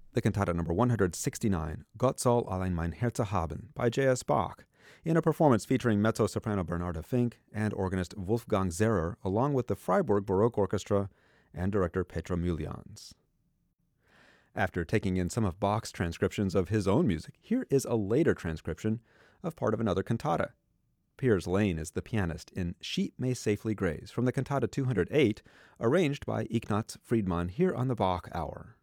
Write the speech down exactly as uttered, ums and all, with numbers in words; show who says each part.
Speaker 1: the cantata number one hundred sixty-nine, Gott soll allein mein Herz haben, by J S. Bach, in a performance featuring mezzo-soprano Bernarda Fink and organist Wolfgang Zehrer, along with the Freiburg Baroque Orchestra and director Petra Mulians. After taking in some of Bach's transcriptions of his own music, here is a later transcription of part of another cantata. Piers Lane is the pianist in Sheep May Safely Graze from the cantata two hundred eight, arranged by Ignaz Friedmann here on the Bach Hour.